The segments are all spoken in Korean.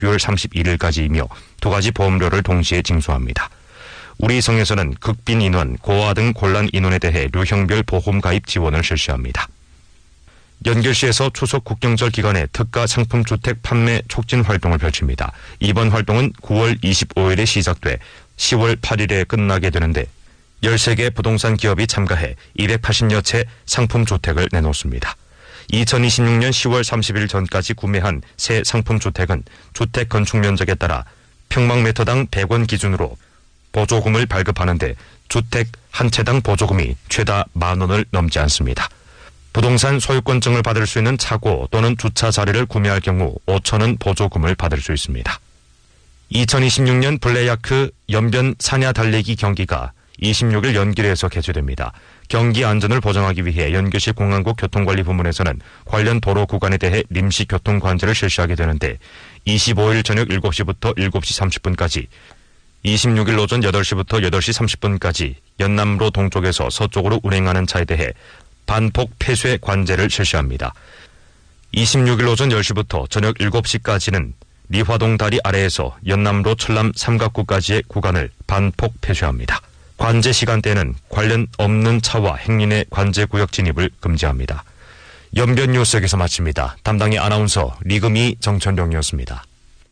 6월 31일까지이며 두 가지 보험료를 동시에 징수합니다. 우리 성에서는 극빈 인원, 고아 등 곤란 인원에 대해 류형별 보험 가입 지원을 실시합니다. 연결시에서 추석 국경절 기간에 특가 상품 주택 판매 촉진 활동을 펼칩니다. 이번 활동은 9월 25일에 시작돼 10월 8일에 끝나게 되는데 13개 부동산 기업이 참가해 280여 채 상품 주택을 내놓습니다. 2026년 10월 30일 전까지 구매한 새 상품 주택은 주택 건축 면적에 따라 평방미터당 100원 기준으로 보조금을 발급하는데 주택 한 채당 보조금이 최다 10,000원을 넘지 않습니다. 부동산 소유권증을 받을 수 있는 차고 또는 주차 자리를 구매할 경우 5,000원 보조금을 받을 수 있습니다. 2026년 블레야크 연변 사냐 달리기 경기가 26일 연길에서 개최됩니다. 경기 안전을 보장하기 위해 연교시 공항국 교통관리부문에서는 관련 도로 구간에 대해臨時 교통 관제를 실시하게 되는데 25일 저녁 7시부터 7시 30분까지 26일 오전 8시부터 8시 30분까지 연남로 동쪽에서 서쪽으로 운행하는 차에 대해 반폭 폐쇄 관제를 실시합니다. 26일 오전 10시부터 저녁 7시까지는 리화동 다리 아래에서 연남로 철남 삼각구까지의 구간을 반폭 폐쇄합니다. 관제 시간대에는 관련 없는 차와 행인의 관제 구역 진입을 금지합니다. 연변 뉴스 여기서 마칩니다. 담당의 아나운서 리금이 정천룡이었습니다.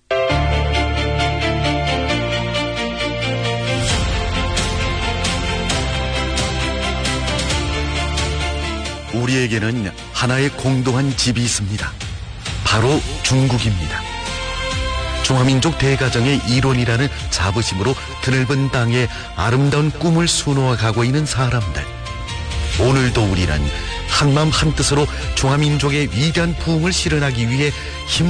우리에게는 하나의 공동한 집이 있습니다. 바로 중국입니다. 중화민족 대가정의 일원이라는 자부심으로 드넓은 땅에 아름다운 꿈을 수놓아가고 있는 사람들. 오늘도 우리는 한마음 한뜻으로 중화민족의 위대한 부흥을 실현하기 위해 힘